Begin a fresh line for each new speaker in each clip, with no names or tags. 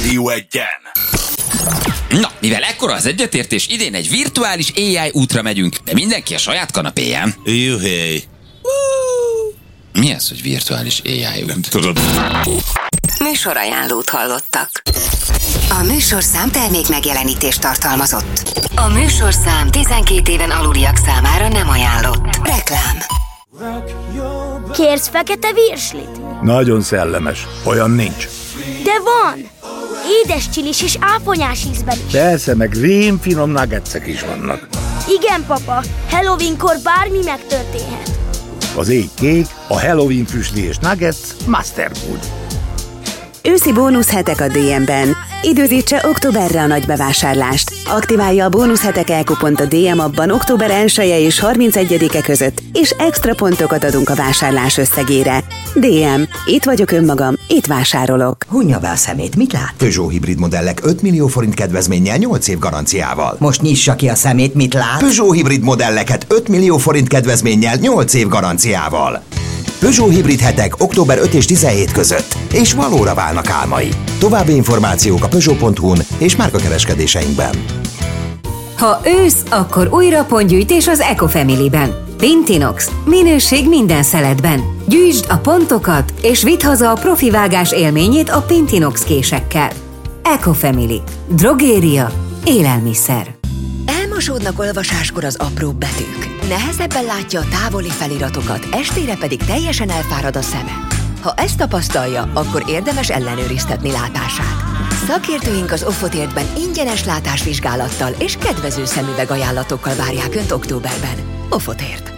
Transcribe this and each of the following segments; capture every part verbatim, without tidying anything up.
Rádió Egyen.
Na, mivel ekkora az egyetértés, idén egy virtuális á i útra megyünk, de mindenki a saját kanapéján.
Juhé.
Mi az, hogy virtuális á i út?
Nem tudod.
Műsorajánlót hallottak. A műsorszám termék megjelenítést tartalmazott. A műsorszám tizenkét éven aluliak számára nem ajánlott. Reklám.
Kérsz fekete virslit?
Nagyon szellemes. Olyan nincs.
De van! Édes csilis és áfonyás ízben is.
Persze, meg rémfinom nuggetsek is vannak.
Igen, papa. Halloweenkor bármi megtörténhet.
Az éj kék, a Halloween füstli és nuggets Masterfood.
Őszi bónuszhetek a dé em-ben. Időzítse októberre a nagy bevásárlást. Aktiválja a bónuszhetek elkupont a dé em appban október elseje és harmincegyedike között, és extra pontokat adunk a vásárlás összegére. dé em. Itt vagyok önmagam, itt vásárolok.
Hunja be a szemét, mit lát?
Peugeot hibrid modellek öt millió forint kedvezménnyel nyolc év garanciával.
Most nyissa ki a szemét, mit lát?
Peugeot hibrid modelleket öt millió forint kedvezménnyel nyolc év garanciával. Peugeot hibrid hetek október ötödike és tizenhetedike között, és valóra válnak álmai. További információk a peugeot pont hu-n és márkakereskedéseinkben.
Ha ősz, akkor újra pontgyűjtés az Ecofamily-ben. Pintinox. Minőség minden szeletben. Gyűjtsd a pontokat, és vidd haza a profi vágás élményét a Pintinox késekkel. Ecofamily. Drogéria. Élelmiszer.
Elmosódnak olvasáskor az apróbb betűk. Nehezebben látja a távoli feliratokat, estére pedig teljesen elfárad a szeme. Ha ezt tapasztalja, akkor érdemes ellenőriztetni látását. Szakértőink az Offotértben ingyenes látásvizsgálattal és kedvező szemüveg ajánlatokkal várják Önt októberben. Offotért.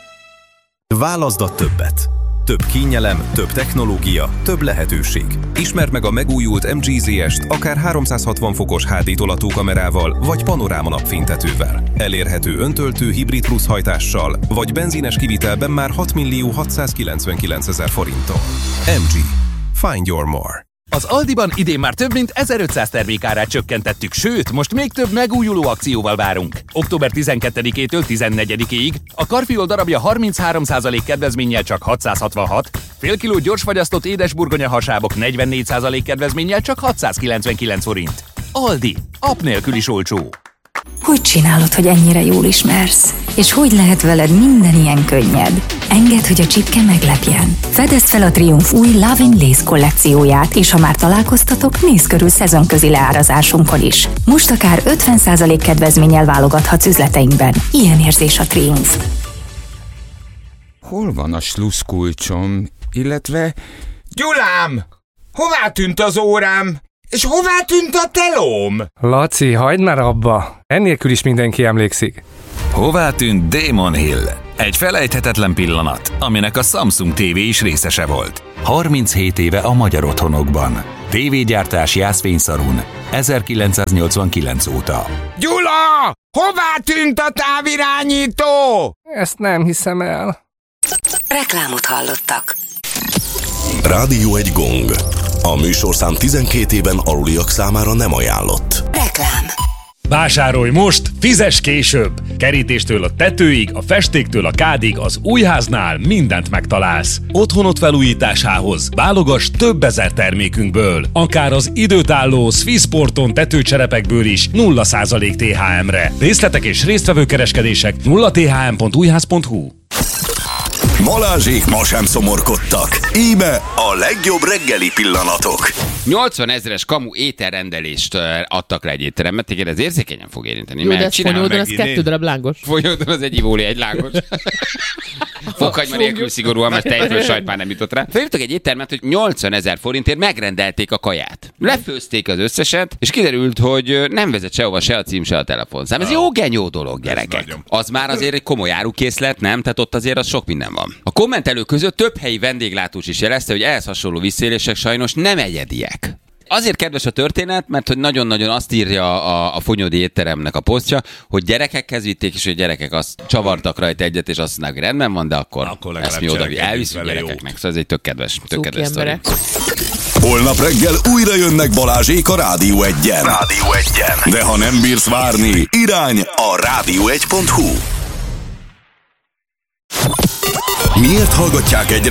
Válaszd a többet. Több kényelem, több technológia, több lehetőség. Ismerd meg a megújult em gé zé est akár háromszázhatvan fokos há dé tolatókamerával vagy panoráma napfénytetővel. Elérhető öntöltő hibrid plusz hajtással vagy benzines kivitelben már hat millió hatszázkilencvenkilencezer forinttal. em gé. Find your more.
Az Aldiban idén már több mint ezerötszáz termékárát csökkentettük, sőt, most még több megújuló akcióval várunk. október tizenkettedikétől tizennegyedikéig a karfiol darabja harminchárom százalék kedvezménnyel csak hatszázhatvanhat, fél kiló gyorsfagyasztott édesburgonya hasábok negyvennégy százalék kedvezménnyel csak hatszázkilencvenkilenc forint. Aldi, app nélkül is olcsó.
Hogy csinálod, hogy ennyire jól ismersz? És hogy lehet veled minden ilyen könnyed? Engedd, hogy a csipke meglepjen. Fedezd fel a Triumph új Loving Lace kollekcióját, és ha már találkoztatok, nézz körül szezonközi leárazásunkon is. Most akár ötven százalék kedvezménnyel válogathatsz üzleteinkben. Ilyen érzés a Triumph.
Hol van a sluszkulcsom, illetve... Gyulám! Hová tűnt az órám? És hová tűnt a telóm?
Laci, hagyd már abba! Ennélkül is mindenki emlékszik.
Hová tűnt Damon Hill? Egy felejthetetlen pillanat, aminek a Samsung té vé is részese volt. harminchét éve a magyar otthonokban. Tévégyártás Jászfényszarun. ezerkilencszáznyolcvankilenc óta.
Gyula! Hová tűnt a távirányító?
Ezt nem hiszem el.
Reklámot hallottak.
Rádió egy gong. A műsorszám tizenkét éven aluliak számára nem ajánlott.
Reklám.
Vásárolj most, fizess később! Kerítéstől a tetőig, a festéktől a kádig az újháznál mindent megtalálsz. Otthonot felújításához válogass több ezer termékünkből. Akár az időtálló Swissporton tetőcserepekből is nulla százalék té há em-re. Részletek és résztvevő kereskedések nulla t h m pont újház pont h u.
Balázsék ma sem szomorkodtak. Íme a legjobb reggeli pillanatok.
nyolcvan ezres kamu ételrendelést adtak le egy étterembe, téged ez érzékenyen fog érinteni.
Jó, de ez fonyódon, az kettő darab lángos.
Fonyódon az egy ivóli, egy lángos. Fokhagyma nélkül szigorúan, mert tejföl sajt már nem jutott rá. Felírtak egy éttermet, hogy nyolcvan ezer forintért megrendelték a kaját. Lefőzték az összeset, és kiderült, hogy nem vezet sehova se a cím, se a telefonszám. Ez jó genyó dolog, gyerekek. Az már azért egy komoly árukészlet, nem? Tehát ott azért az sok minden van. A kommentelők között több helyi vendéglátós is jelezte, hogy ehhez hasonló visszaélések sajnos nem egyediek. Azért kedves a történet, mert hogy nagyon-nagyon azt írja a, a fonyódi étteremnek a posztja, hogy gyerekekhez vitték, és hogy gyerekek azt csavartak rajta egyet, és azt mondták, hogy rendben van, de akkor, akkor ezt mi oda elviszünk gyerekeknek. Szóval ez egy tök kedves, tök kedves sztori.
Holnap reggel újra jönnek Balázsék a Rádió Egyen. Rádió Egyen. De ha nem bírsz várni, irány a rádió egy pont hu. Miért hallgatják egy